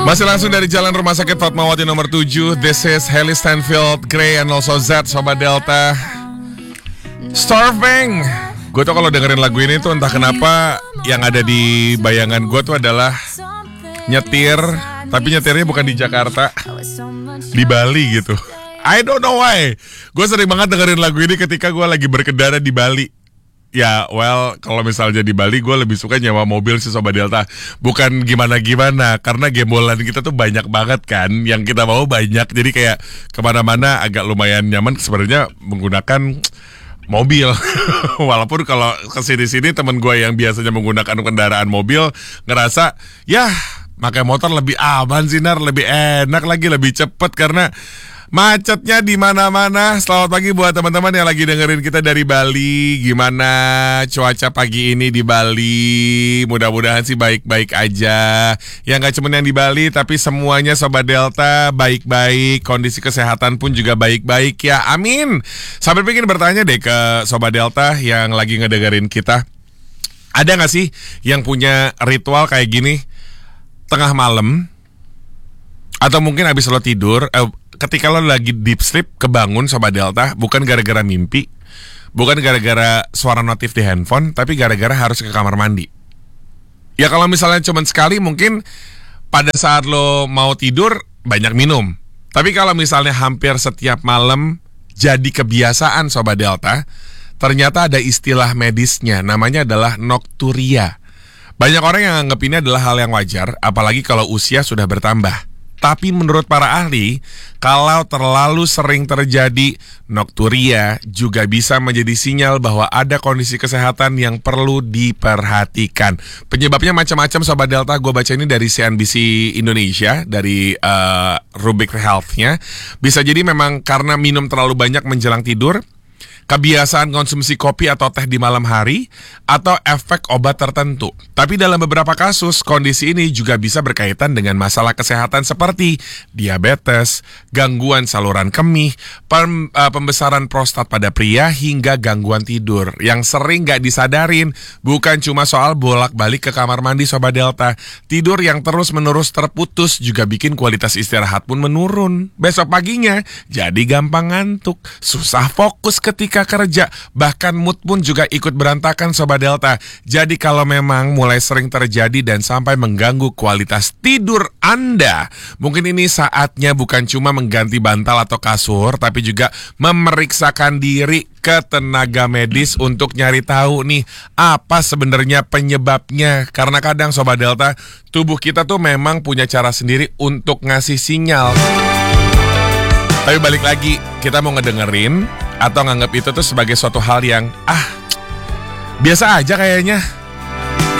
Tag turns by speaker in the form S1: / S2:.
S1: Masih langsung dari Jalan Rumah Sakit Fatmawati nomor 7. This is Hailey Steinfeld, Grey, and also Z, Sobat Delta. Starving. Gue tuh kalau dengerin lagu ini tuh entah kenapa yang ada di bayangan gue tuh adalah nyetir, tapi nyetirnya bukan di Jakarta, di Bali gitu. I don't know why. Gue sering banget dengerin lagu ini ketika gue lagi berkendara di Bali. Ya, well, kalau misalnya di Bali gue lebih suka nyewa mobil sih Sobat Delta. Bukan gimana-gimana, karena gembolan kita tuh banyak banget kan. Yang kita mau banyak, jadi kayak kemana-mana agak lumayan nyaman sebenarnya menggunakan mobil. Walaupun kalau kesini-sini temen gue yang biasanya menggunakan kendaraan mobil ngerasa, ya pakai motor lebih aman sih Nar, lebih enak lagi, lebih cepet karena macetnya di mana-mana. Selamat pagi buat teman-teman yang lagi dengerin kita dari Bali. Gimana cuaca pagi ini di Bali? Mudah-mudahan sih baik-baik aja. Ya nggak cuma yang di Bali, tapi semuanya Sobat Delta baik-baik. Kondisi kesehatan pun juga baik-baik ya. Amin. Sampai pengen bertanya deh ke Sobat Delta yang lagi ngedengerin kita. Ada nggak sih yang punya ritual kayak gini? Tengah malam atau mungkin habis lo tidur, ketika lo lagi deep sleep, kebangun Sobat Delta, bukan gara-gara mimpi, bukan gara-gara suara notif di handphone, tapi gara-gara harus ke kamar mandi. Ya kalau misalnya cuma sekali, mungkin pada saat lo mau tidur banyak minum. Tapi kalau misalnya hampir setiap malam jadi kebiasaan Sobat Delta, ternyata ada istilah medisnya, namanya adalah nokturia. Banyak orang yang anggap ini adalah hal yang wajar, apalagi kalau usia sudah bertambah. Tapi menurut para ahli, kalau terlalu sering terjadi nokturia juga bisa menjadi sinyal bahwa ada kondisi kesehatan yang perlu diperhatikan. Penyebabnya macam-macam Sobat Delta, gue baca ini dari CNBC Indonesia, dari Rubik Health-nya. Bisa jadi memang karena minum terlalu banyak menjelang tidur, kebiasaan konsumsi kopi atau teh di malam hari, atau efek obat tertentu. Tapi dalam beberapa kasus, kondisi ini juga bisa berkaitan dengan masalah kesehatan seperti diabetes, gangguan saluran kemih, pembesaran prostat pada pria, hingga gangguan tidur. Yang sering gak disadarin, bukan cuma soal bolak-balik ke kamar mandi Sobat Delta. Tidur yang terus-menerus terputus juga bikin kualitas istirahat pun menurun. Besok paginya jadi gampang ngantuk, susah fokus ketika kerja, bahkan mood pun juga ikut berantakan Sobat Delta. Jadi kalau memang mulai sering terjadi dan sampai mengganggu kualitas tidur Anda, mungkin ini saatnya bukan cuma mengganti bantal atau kasur, tapi juga memeriksakan diri ke tenaga medis untuk nyari tahu nih apa sebenarnya penyebabnya. Karena kadang Sobat Delta, tubuh kita tuh memang punya cara sendiri untuk ngasih sinyal. Tapi balik lagi, kita mau ngedengerin atau nganggap itu tuh sebagai suatu hal yang biasa aja kayaknya.